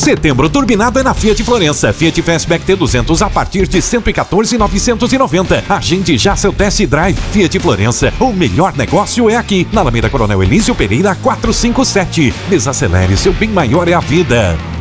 Setembro turbinado é na Fiat Florença. Fiat Fastback T200 a partir de 114.990. Agende já seu test drive. Fiat Florença, o melhor negócio é aqui, na Alameda Coronel Elísio Pereira 457. Desacelere, seu bem maior é a vida.